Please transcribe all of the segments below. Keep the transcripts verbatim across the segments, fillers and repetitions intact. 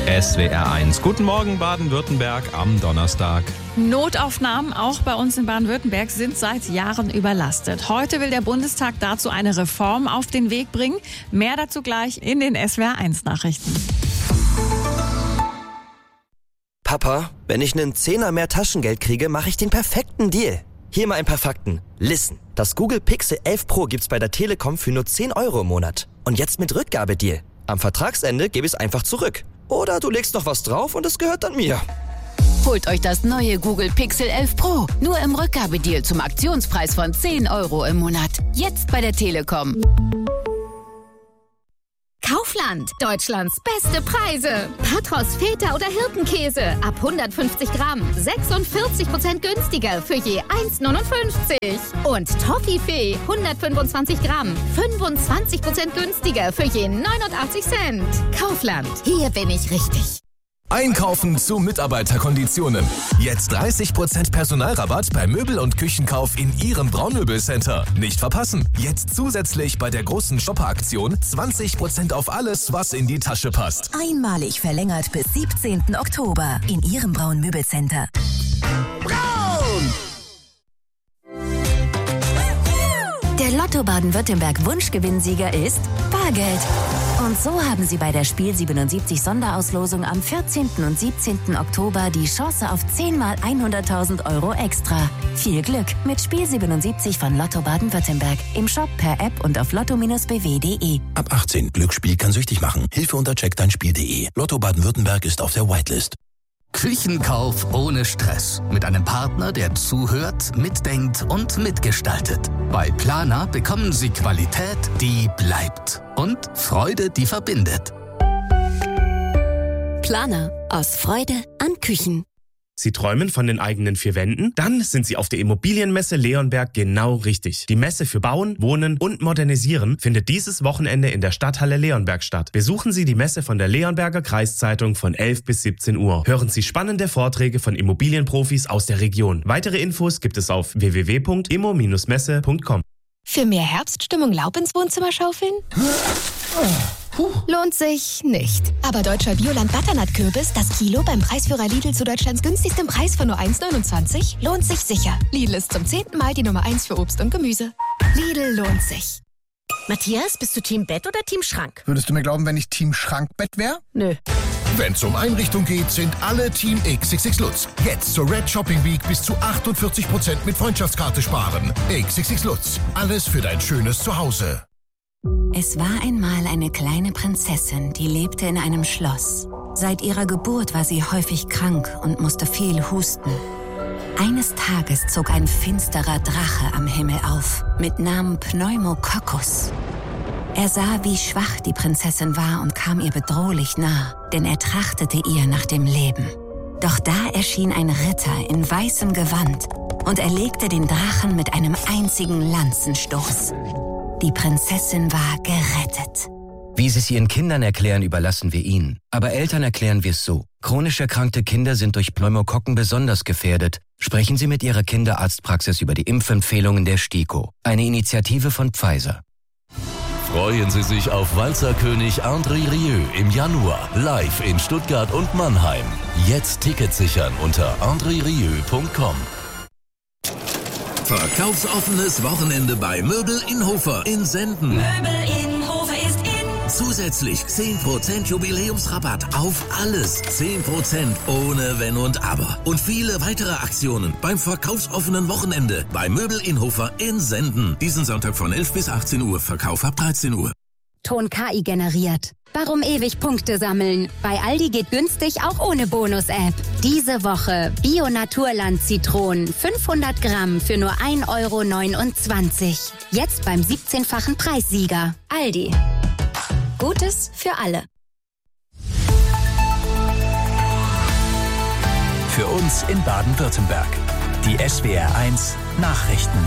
S W R eins. Guten Morgen Baden-Württemberg am Donnerstag. Notaufnahmen auch bei uns in Baden-Württemberg sind seit Jahren überlastet. Heute will der Bundestag dazu eine Reform auf den Weg bringen. Mehr dazu gleich in den S W R eins Nachrichten. Papa, wenn ich einen Zehner mehr Taschengeld kriege, mache ich den perfekten Deal. Hier mal ein paar Fakten. Listen, das Google Pixel elf Pro gibt's bei der Telekom für nur zehn Euro im Monat. Und jetzt mit Rückgabedeal. Am Vertragsende gebe ich es einfach zurück. Oder du legst noch was drauf und es gehört dann mir. Holt euch das neue Google Pixel elf Pro. Nur im Rückgabedeal zum Aktionspreis von zehn Euro im Monat. Jetzt bei der Telekom. Kaufland, Deutschlands beste Preise. Patros, Feta oder Hirtenkäse ab hundertfünfzig Gramm, sechsundvierzig Prozent günstiger für je eins neunundfünfzig. Und Toffifee, hundertfünfundzwanzig Gramm, fünfundzwanzig Prozent günstiger für je neunundachtzig Cent. Kaufland, hier bin ich richtig. Einkaufen zu Mitarbeiterkonditionen. Jetzt dreißig Prozent Personalrabatt bei Möbel- und Küchenkauf in Ihrem Braunmöbelcenter. Nicht verpassen. Jetzt zusätzlich bei der großen Shopper-Aktion zwanzig Prozent auf alles, was in die Tasche passt. Einmalig verlängert bis siebzehnten Oktober in Ihrem Braun-Möbelcenter. Braun! Der Lotto Baden-Württemberg Wunschgewinnsieger ist Bargeld. Und so haben Sie bei der Spiel siebenundsiebzig Sonderauslosung am vierzehnten und siebzehnten Oktober die Chance auf zehn mal hunderttausend Euro extra. Viel Glück mit Spiel siebenundsiebzig von Lotto Baden-Württemberg. Im Shop, per App und auf lotto Bindestrich b w punkt d e. Ab achtzehn. Glücksspiel kann süchtig machen. Hilfe unter check dein spiel punkt d e. Lotto Baden-Württemberg ist auf der Whitelist. Küchenkauf ohne Stress. Mit einem Partner, der zuhört, mitdenkt und mitgestaltet. Bei Planer bekommen Sie Qualität, die bleibt. Und Freude, die verbindet. Planer. Aus Freude an Küchen. Sie träumen von den eigenen vier Wänden? Dann sind Sie auf der Immobilienmesse Leonberg genau richtig. Die Messe für Bauen, Wohnen und Modernisieren findet dieses Wochenende in der Stadthalle Leonberg statt. Besuchen Sie die Messe von der Leonberger Kreiszeitung von elf bis siebzehn Uhr. Hören Sie spannende Vorträge von Immobilienprofis aus der Region. Weitere Infos gibt es auf w w w punkt immo Bindestrich messe punkt com. Für mehr Herbststimmung Laub ins Wohnzimmer schaufeln? Lohnt sich nicht. Aber deutscher Bioland Butternut-Kürbis, das Kilo beim Preisführer Lidl zu Deutschlands günstigstem Preis von nur eins neunundzwanzig, lohnt sich sicher. Lidl ist zum zehnten Mal die Nummer eins für Obst und Gemüse. Lidl lohnt sich. Matthias, bist du Team Bett oder Team Schrank? Würdest du mir glauben, wenn ich Team Schrankbett wäre? Nö. Wenn es um Einrichtung geht, sind alle Team X X X Lutz. Jetzt zur Red Shopping Week bis zu achtundvierzig Prozent mit Freundschaftskarte sparen. X X X Lutz. Alles für dein schönes Zuhause. Es war einmal eine kleine Prinzessin, die lebte in einem Schloss. Seit ihrer Geburt war sie häufig krank und musste viel husten. Eines Tages zog ein finsterer Drache am Himmel auf, mit Namen Pneumococcus. Er sah, wie schwach die Prinzessin war und kam ihr bedrohlich nah, denn er trachtete ihr nach dem Leben. Doch da erschien ein Ritter in weißem Gewand und erlegte den Drachen mit einem einzigen Lanzenstoß. Die Prinzessin war gerettet. Wie Sie es Ihren Kindern erklären, überlassen wir Ihnen. Aber Eltern erklären wir es so. Chronisch erkrankte Kinder sind durch Pneumokokken besonders gefährdet. Sprechen Sie mit Ihrer Kinderarztpraxis über die Impfempfehlungen der STIKO. Eine Initiative von Pfizer. Freuen Sie sich auf Walzerkönig André Rieu im Januar. Live in Stuttgart und Mannheim. Jetzt Tickets sichern unter andre rieu punkt com. Verkaufsoffenes Wochenende bei Möbel in Hofer in Senden. Möbel in Hofer ist in. Zusätzlich zehn Prozent Jubiläumsrabatt auf alles. zehn Prozent ohne Wenn und Aber. Und viele weitere Aktionen beim verkaufsoffenen Wochenende bei Möbel in Hofer in Senden. Diesen Sonntag von elf bis achtzehn Uhr. Verkauf ab dreizehn Uhr. Ton K I generiert. Warum ewig Punkte sammeln? Bei Aldi geht günstig auch ohne Bonus-App. Diese Woche Bio-Naturland-Zitronen fünfhundert Gramm für nur ein Euro neunundzwanzig. Jetzt beim siebzehnfachen Preissieger. Aldi. Gutes für alle. Für uns in Baden-Württemberg. Die S W R eins Nachrichten.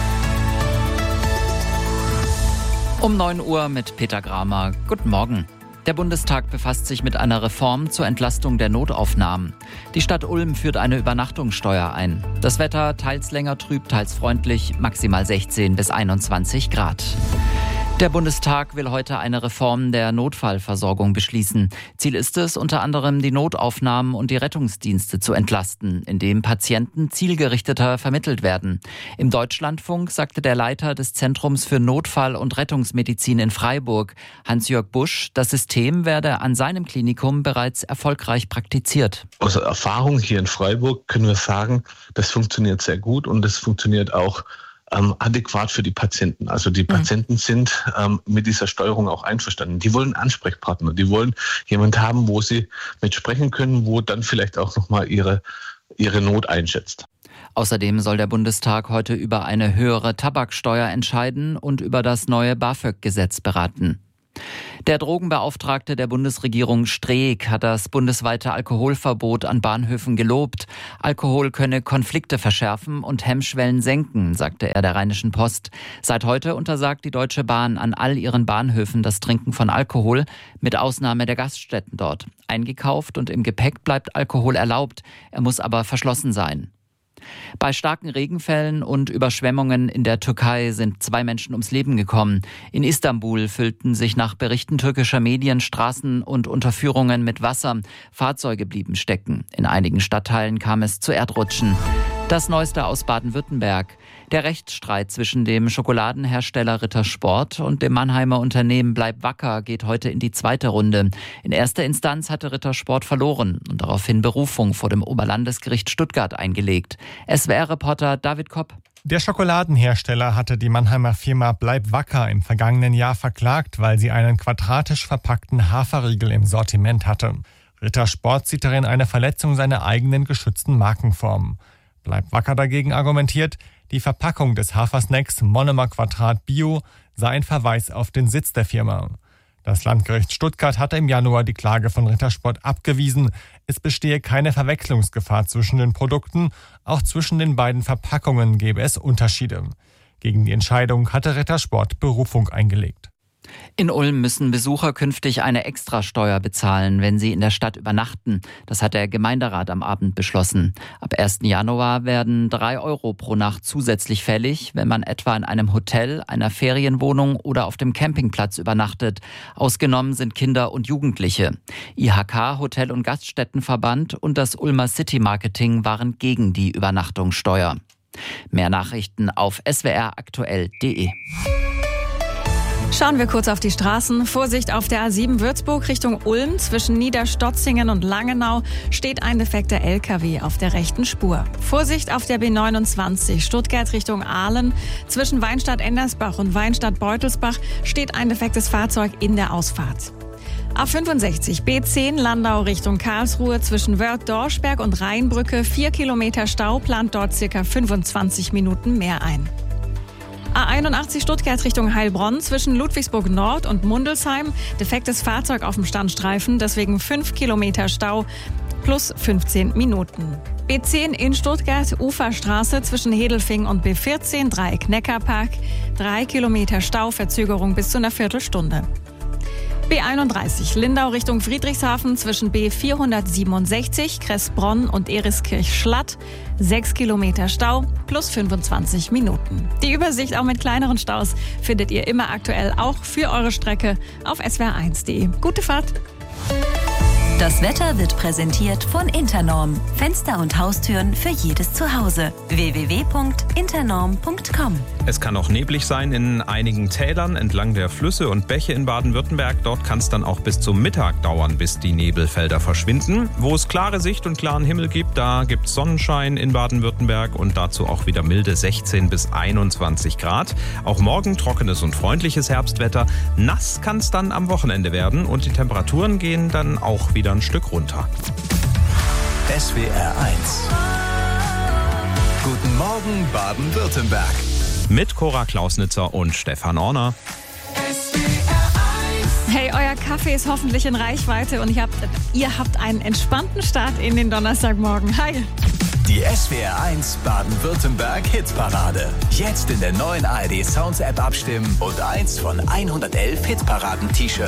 Um neun Uhr mit Peter Gramer. Guten Morgen. Der Bundestag befasst sich mit einer Reform zur Entlastung der Notaufnahmen. Die Stadt Ulm führt eine Übernachtungssteuer ein. Das Wetter teils länger trüb, teils freundlich, maximal sechzehn bis einundzwanzig Grad. Der Bundestag will heute eine Reform der Notfallversorgung beschließen. Ziel ist es, unter anderem die Notaufnahmen und die Rettungsdienste zu entlasten, indem Patienten zielgerichteter vermittelt werden. Im Deutschlandfunk sagte der Leiter des Zentrums für Notfall- und Rettungsmedizin in Freiburg, Hans-Jörg Busch, das System werde an seinem Klinikum bereits erfolgreich praktiziert. Aus Erfahrung hier in Freiburg können wir sagen, das funktioniert sehr gut und es funktioniert auch Ähm, adäquat für die Patienten. Also die Patienten sind ähm, mit dieser Steuerung auch einverstanden. Die wollen Ansprechpartner, die wollen jemanden haben, wo sie mit sprechen können, wo dann vielleicht auch nochmal ihre, ihre Not einschätzt. Außerdem soll der Bundestag heute über eine höhere Tabaksteuer entscheiden und über das neue BAföG-Gesetz beraten. Der Drogenbeauftragte der Bundesregierung Streeck hat das bundesweite Alkoholverbot an Bahnhöfen gelobt. Alkohol könne Konflikte verschärfen und Hemmschwellen senken, sagte er der Rheinischen Post. Seit heute untersagt die Deutsche Bahn an all ihren Bahnhöfen das Trinken von Alkohol, mit Ausnahme der Gaststätten dort. Eingekauft und im Gepäck bleibt Alkohol erlaubt, er muss aber verschlossen sein. Bei starken Regenfällen und Überschwemmungen in der Türkei sind zwei Menschen ums Leben gekommen. In Istanbul füllten sich nach Berichten türkischer Medien Straßen und Unterführungen mit Wasser. Fahrzeuge blieben stecken. In einigen Stadtteilen kam es zu Erdrutschen. Das Neueste aus Baden-Württemberg. Der Rechtsstreit zwischen dem Schokoladenhersteller Rittersport und dem Mannheimer Unternehmen Bleib Wacker geht heute in die zweite Runde. In erster Instanz hatte Rittersport verloren und daraufhin Berufung vor dem Oberlandesgericht Stuttgart eingelegt. S W R-Reporter David Kopp. Der Schokoladenhersteller hatte die Mannheimer Firma Bleib Wacker im vergangenen Jahr verklagt, weil sie einen quadratisch verpackten Haferriegel im Sortiment hatte. Rittersport sieht darin eine Verletzung seiner eigenen geschützten Markenform. Bleib Wacker dagegen argumentiert, die Verpackung des Hafersnacks Monomer Quadrat Bio sei ein Verweis auf den Sitz der Firma. Das Landgericht Stuttgart hatte im Januar die Klage von Rittersport abgewiesen. Es bestehe keine Verwechslungsgefahr zwischen den Produkten, auch zwischen den beiden Verpackungen gäbe es Unterschiede. Gegen die Entscheidung hatte Rittersport Berufung eingelegt. In Ulm müssen Besucher künftig eine Extrasteuer bezahlen, wenn sie in der Stadt übernachten. Das hat der Gemeinderat am Abend beschlossen. Ab ersten Januar werden drei Euro pro Nacht zusätzlich fällig, wenn man etwa in einem Hotel, einer Ferienwohnung oder auf dem Campingplatz übernachtet. Ausgenommen sind Kinder und Jugendliche. I H K, Hotel- und Gaststättenverband und das Ulmer City Marketing waren gegen die Übernachtungssteuer. Mehr Nachrichten auf s w r aktuell punkt d e. Schauen wir kurz auf die Straßen. Vorsicht auf der A sieben Würzburg Richtung Ulm. Zwischen Niederstotzingen und Langenau steht ein defekter L K W auf der rechten Spur. Vorsicht auf der B neunundzwanzig Stuttgart Richtung Aalen. Zwischen Weinstadt-Endersbach und Weinstadt-Beutelsbach steht ein defektes Fahrzeug in der Ausfahrt. A fünfundsechzig B zehn Landau Richtung Karlsruhe zwischen Wörth-Dorschberg und Rheinbrücke. Vier Kilometer Stau, plant dort circa fünfundzwanzig Minuten mehr ein. A einundachtzig Stuttgart Richtung Heilbronn zwischen Ludwigsburg Nord und Mundelsheim. Defektes Fahrzeug auf dem Standstreifen, deswegen fünf Kilometer Stau plus fünfzehn Minuten. B zehn in Stuttgart, Uferstraße zwischen Hedelfing und B vierzehn, Dreieck Neckarpark. Drei Kilometer Stau, Verzögerung bis zu einer Viertelstunde. B einunddreißig Lindau Richtung Friedrichshafen zwischen B vierhundertsiebenundsechzig, Kressbronn und Eriskirch-Schlatt. Sechs Kilometer Stau plus fünfundzwanzig Minuten. Die Übersicht auch mit kleineren Staus findet ihr immer aktuell auch für eure Strecke auf s w r eins punkt d e. Gute Fahrt! Das Wetter wird präsentiert von Internorm. Fenster und Haustüren für jedes Zuhause. w w w punkt internorm punkt com. Es kann auch neblig sein in einigen Tälern entlang der Flüsse und Bäche in Baden-Württemberg. Dort kann es dann auch bis zum Mittag dauern, bis die Nebelfelder verschwinden. Wo es klare Sicht und klaren Himmel gibt, da gibt es Sonnenschein in Baden-Württemberg und dazu auch wieder milde sechzehn bis einundzwanzig Grad. Auch morgen trockenes und freundliches Herbstwetter. Nass kann es dann am Wochenende werden und die Temperaturen gehen dann auch wieder ein Stück runter. S W R eins. Guten Morgen Baden-Württemberg. Mit Cora Klausnitzer und Stefan Orner. Hey, euer Kaffee ist hoffentlich in Reichweite und ihr habt, ihr habt einen entspannten Start in den Donnerstagmorgen. Hi! Die S W R eins Baden-Württemberg Hitparade. Jetzt in der neuen A R D Sounds App abstimmen und eins von hundertelf Hitparaden-T-Shirts